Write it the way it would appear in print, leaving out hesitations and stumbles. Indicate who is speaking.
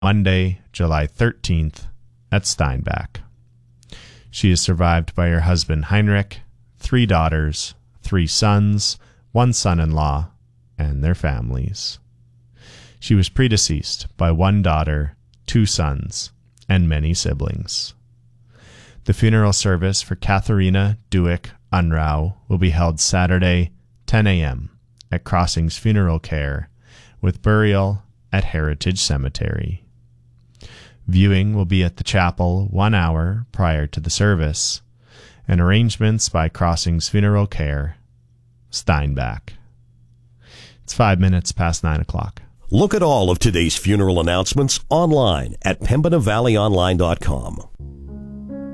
Speaker 1: Monday, July 13th, at Steinbach. She is survived by her husband Heinrich, 3 daughters, 3 sons, 1 son-in-law, and their families. She was predeceased by 1 daughter, 2 sons, and many siblings. The funeral service for Katharina Duick Unrau will be held Saturday, 10 a.m. at Crossings Funeral Care, with burial at Heritage Cemetery. Viewing will be at the chapel 1 hour prior to the service, and arrangements by Crossings Funeral Care, Steinbach. It's 5 minutes past 9 o'clock.
Speaker 2: Look at all of today's funeral announcements online at PembinaValleyOnline.com.